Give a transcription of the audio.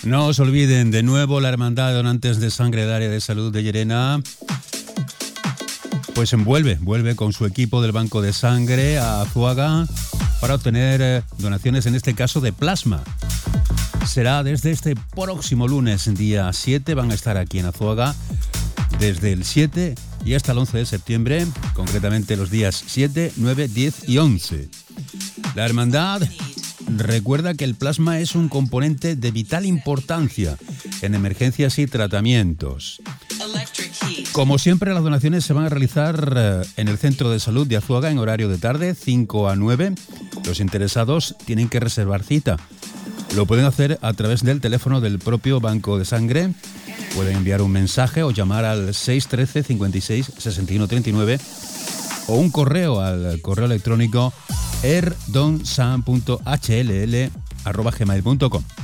No os olviden, de nuevo, la Hermandad de Donantes de Sangre del Área de Salud de Llerena pues vuelve con su equipo del Banco de Sangre a Azuaga para obtener donaciones, en este caso de plasma. Será desde este próximo lunes, día 7, van a estar aquí en Azuaga desde el 7 y hasta el 11 de septiembre, concretamente los días 7, 9, 10 y 11. La Hermandad recuerda que el plasma es un componente de vital importancia en emergencias y tratamientos. Como siempre, las donaciones se van a realizar en el Centro de Salud de Azuaga en horario de tarde, 5 a 9. Los interesados tienen que reservar cita. Lo pueden hacer a través del teléfono del propio Banco de Sangre. Pueden enviar un mensaje o llamar al 613 56 61 39 o un correo al correo electrónico erdonsan.hll@gmail.com.